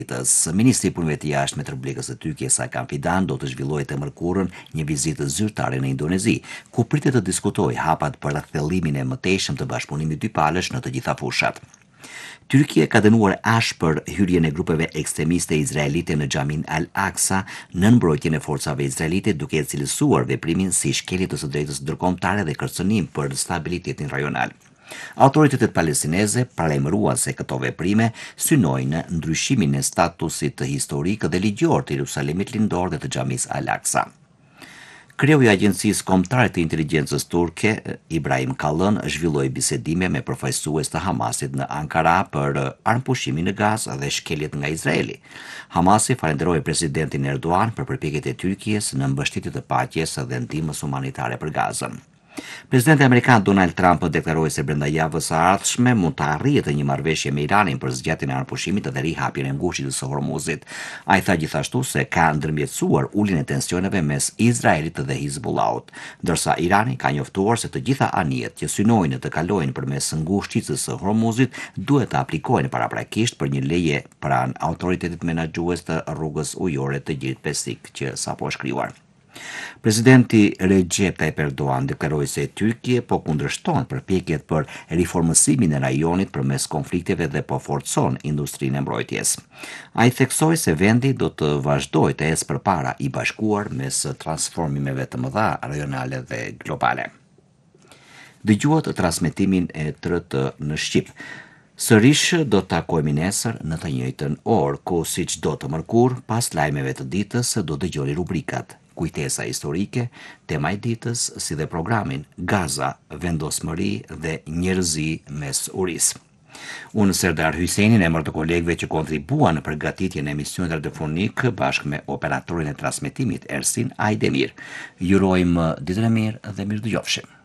Ministri i Punëve të Jashtme të Republikës së Turqisë Hakan Fidan do të zhvillojë të mërkurën një vizitë zyrtare në Indonezi, ku pritet të diskutojë hapat për thellimin e mëtejshëm të bashkëpunimit dypalësh në të gjitha fushat. Tyrkia ka dënuar ashpër hyrjen e grupeve ekstremiste izraelite në Xhamin al-Aqsa në mbrojtjen e forcave izraelite, duke cilësuar veprimin si shkelje të së drejtës ndërkombëtare dhe kërcënim për stabilitetin rajonal. Autoritetet palestineze paralajmëruan se këto veprime synojnë ndryshimin e statusit historik dhe ligjor të Jerusalemit lindor dhe të Xhamis al-Aqsa. Kreu i Agjencisë Kombëtare të Inteligjencës Turke, Ibrahim Kalën, zhvilloi bisedime me përfaqësues të Hamasit në Ankara për armëpushimin në Gazë dhe shkeljet nga Izraeli. Hamasi falenderoi presidentin Erdogan për përpjekjet e Turqisë në mbështetje të paqes dhe ndihmës humanitare për Gazën. Presidenti amerikan Donald Trump deklaroi se brenda javës së ardhshme mund të arrihet një marrëveshje me Iranin për zgjatjen e armëpushimit dhe rihapjen e ngushtit të Hormuzit. Ai tha gjithashtu se ka ndërmjetësuar uljen e tensioneve mes Izraelit dhe Hizbullahut, ndërsa Irani ka njoftuar se të gjitha anijet që synojnë të kalojnë përmes ngushticës së Hormuzit duhet të aplikohen paraprakisht për një leje pranë autoritetit menaxhues të rrugës ujore të Gjirit Persik që sapo është krijuar. Presidenti Recep Tayyip Erdogan deklaroi se Tyrkia po kundërshton përpjekjet për riformësimin e rajonit përmes konflikteve dhe po forcon industrinë e mbrojtjes. Ai theksoi se vendi do të vazhdojë të ecë përpara i bashkuar mes transformimeve të mëdha rajonale dhe globale. Dëgjuat transmetimin e TRT në Shqip. Sërish do të takojmë nesër në të njëjtën orë, ku siç do të mërkur, pas lajmeve të ditës do dëgjoni rubrikat Kujtesa historike, tema e ditës, si dhe programin Gaza, vendosmëri dhe njerëzi mes uris. Unë Serdar Hyseni në emër të kolegëve që kontribuan në përgatitjen e emisionit radiofonik bashkë me operatorin e transmetimit Ersin Ajdemir. Ju urojmë ditën e mirë dhe mirëdëgjofshim.